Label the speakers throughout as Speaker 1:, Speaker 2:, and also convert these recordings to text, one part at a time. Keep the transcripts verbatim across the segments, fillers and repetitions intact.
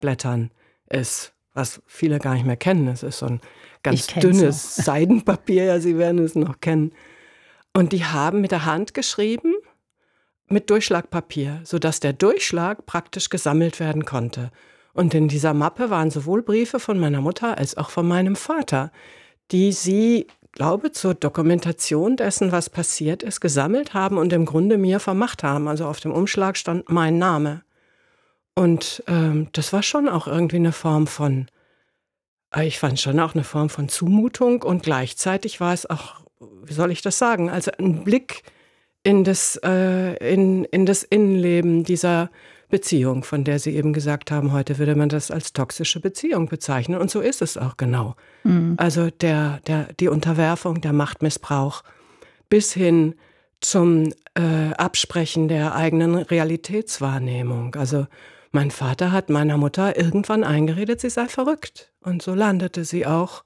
Speaker 1: Blättern ist, was viele gar nicht mehr kennen. Es ist so ein ganz dünnes Seidenpapier, ja, Sie werden es noch kennen. Und die haben mit der Hand geschrieben, mit Durchschlagpapier, sodass der Durchschlag praktisch gesammelt werden konnte. Und in dieser Mappe waren sowohl Briefe von meiner Mutter als auch von meinem Vater, die sie, glaube, zur Dokumentation dessen, was passiert ist, gesammelt haben und im Grunde mir vermacht haben. Also auf dem Umschlag stand mein Name. Und ähm, das war schon auch irgendwie eine Form von, ich fand schon auch eine Form von Zumutung und gleichzeitig war es auch, wie soll ich das sagen, also ein Blick in das, äh, in, in das Innenleben dieser Beziehung, von der Sie eben gesagt haben, heute würde man das als toxische Beziehung bezeichnen. Und so ist es auch genau. Mhm. Also der, der, die Unterwerfung, der Machtmissbrauch bis hin zum äh, Absprechen der eigenen Realitätswahrnehmung. Also mein Vater hat meiner Mutter irgendwann eingeredet, sie sei verrückt. Und so landete sie auch,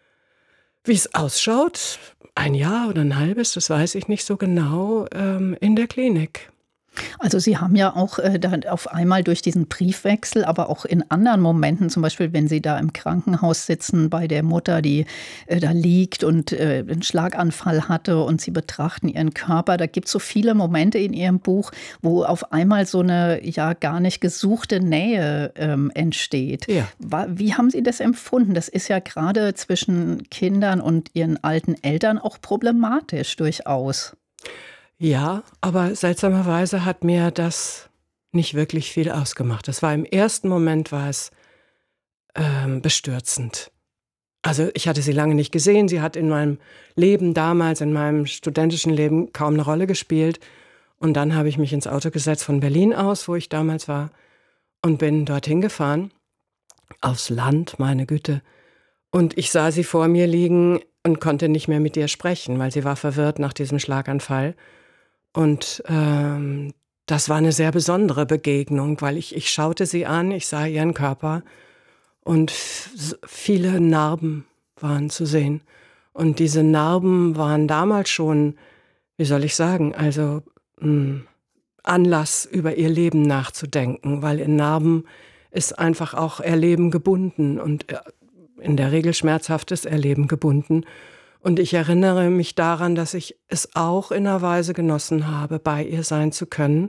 Speaker 1: wie es ausschaut, ein Jahr oder ein halbes, das weiß ich nicht so genau, ähm, in der Klinik.
Speaker 2: Also Sie haben ja auch äh, da auf einmal durch diesen Briefwechsel, aber auch in anderen Momenten, zum Beispiel wenn Sie da im Krankenhaus sitzen bei der Mutter, die äh, da liegt und äh, einen Schlaganfall hatte und Sie betrachten ihren Körper, da gibt es so viele Momente in Ihrem Buch, wo auf einmal so eine ja gar nicht gesuchte Nähe ähm, entsteht.
Speaker 1: Ja.
Speaker 2: Wie haben Sie das empfunden? Das ist ja gerade zwischen Kindern und ihren alten Eltern auch problematisch durchaus.
Speaker 1: Ja, aber seltsamerweise hat mir das nicht wirklich viel ausgemacht. Das war im ersten Moment war es ähm, bestürzend. Also ich hatte sie lange nicht gesehen. Sie hat in meinem Leben damals, in meinem studentischen Leben kaum eine Rolle gespielt. Und dann habe ich mich ins Auto gesetzt von Berlin aus, wo ich damals war, und bin dorthin gefahren, aufs Land, meine Güte. Und ich sah sie vor mir liegen und konnte nicht mehr mit ihr sprechen, weil sie war verwirrt nach diesem Schlaganfall. Und ähm, das war eine sehr besondere Begegnung, weil ich, ich schaute sie an, ich sah ihren Körper und f- viele Narben waren zu sehen. Und diese Narben waren damals schon, wie soll ich sagen, also mh, Anlass, über ihr Leben nachzudenken, weil in Narben ist einfach auch Erleben gebunden und in der Regel schmerzhaftes Erleben gebunden. Und ich erinnere mich daran, dass ich es auch in einer Weise genossen habe, bei ihr sein zu können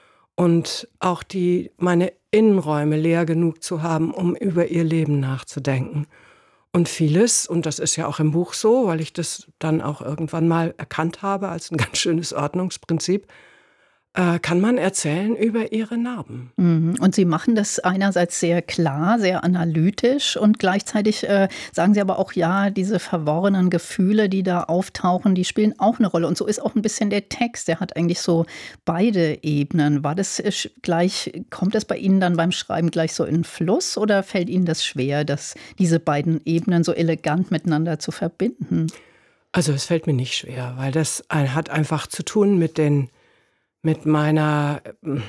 Speaker 1: und auch die, meine Innenräume leer genug zu haben, um über ihr Leben nachzudenken. Und vieles, und das ist ja auch im Buch so, weil ich das dann auch irgendwann mal erkannt habe als ein ganz schönes Ordnungsprinzip, äh, kann man erzählen über ihre Narben.
Speaker 2: Und Sie machen das einerseits sehr klar, sehr analytisch und gleichzeitig äh, sagen Sie aber auch, ja, diese verworrenen Gefühle, die da auftauchen, die spielen auch eine Rolle. Und so ist auch ein bisschen der Text, der hat eigentlich so beide Ebenen. War das gleich, kommt das bei Ihnen dann beim Schreiben gleich so in Fluss oder fällt Ihnen das schwer, dass diese beiden Ebenen so elegant miteinander zu verbinden?
Speaker 1: Also es fällt mir nicht schwer, weil das hat einfach zu tun mit den mit meiner,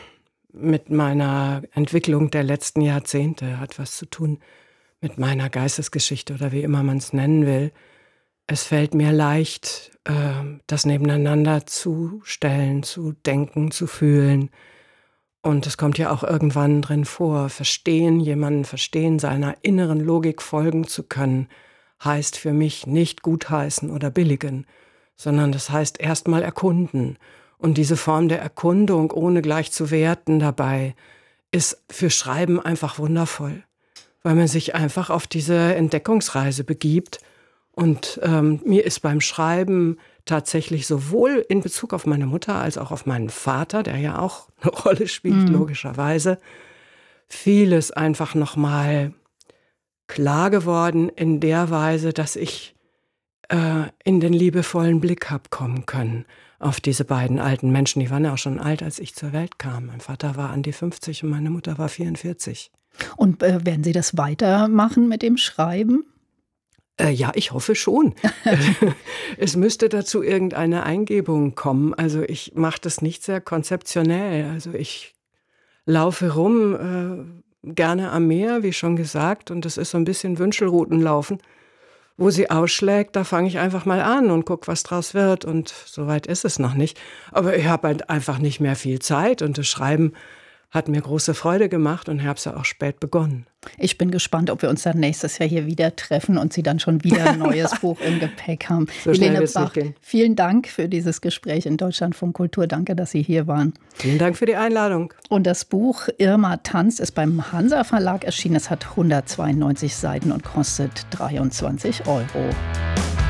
Speaker 1: mit meiner Entwicklung der letzten Jahrzehnte, hat was zu tun mit meiner Geistesgeschichte oder wie immer man es nennen will. Es fällt mir leicht, das nebeneinander zu stellen, zu denken, zu fühlen. Und es kommt ja auch irgendwann drin vor, verstehen, jemanden verstehen, seiner inneren Logik folgen zu können, heißt für mich nicht gutheißen oder billigen, sondern das heißt erstmal erkunden. Und diese Form der Erkundung, ohne gleich zu werten dabei, ist für Schreiben einfach wundervoll, weil man sich einfach auf diese Entdeckungsreise begibt. Und ähm, mir ist beim Schreiben tatsächlich sowohl in Bezug auf meine Mutter als auch auf meinen Vater, der ja auch eine Rolle spielt, mhm. logischerweise, vieles einfach nochmal klar geworden in der Weise, dass ich äh, in den liebevollen Blick habe kommen können auf diese beiden alten Menschen. Die waren ja auch schon alt, als ich zur Welt kam. Mein Vater war an die fünfzig und meine Mutter war vierundvierzig.
Speaker 2: Und äh, werden Sie das weitermachen mit dem Schreiben?
Speaker 1: Äh, ja, ich hoffe schon. Es müsste dazu irgendeine Eingebung kommen. Also ich mache das nicht sehr konzeptionell. Also ich laufe rum, äh, gerne am Meer, wie schon gesagt. Und das ist so ein bisschen Wünschelroutenlaufen. Wo sie ausschlägt, da fange ich einfach mal an und gucke, was draus wird. Und so weit ist es noch nicht. Aber ich habe halt einfach nicht mehr viel Zeit. Und das Schreiben hat mir große Freude gemacht und habe es ja auch spät begonnen.
Speaker 2: Ich bin gespannt, ob wir uns dann nächstes Jahr hier wieder treffen und Sie dann schon wieder ein neues Buch im Gepäck haben.
Speaker 1: So
Speaker 2: Helene Bach, vielen Dank für dieses Gespräch in Deutschlandfunk Kultur. Danke, dass Sie hier waren.
Speaker 1: Vielen Dank für die Einladung.
Speaker 2: Und das Buch Irma tanzt ist beim Hansa Verlag erschienen. Es hat hundertzweiundneunzig Seiten und kostet dreiundzwanzig Euro.